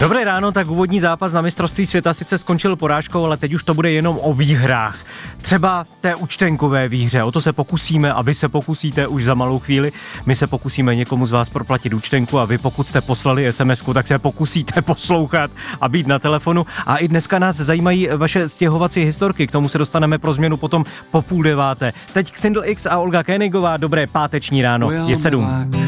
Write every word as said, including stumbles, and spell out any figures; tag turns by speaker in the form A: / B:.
A: Dobré ráno, tak úvodní zápas na mistrovství světa sice skončil porážkou, ale teď už to bude jenom o výhrách. Třeba té účtenkové výhře, o to se pokusíme a vy se pokusíte už za malou chvíli. My se pokusíme někomu z vás proplatit účtenku a vy, pokud jste poslali es em esku, tak se pokusíte poslouchat a být na telefonu. A i dneska nás zajímají vaše stěhovací historky, k tomu se dostaneme pro změnu potom po půl deváté. Teď Xindl X a Olga Koenigová, dobré páteční ráno, je sedm.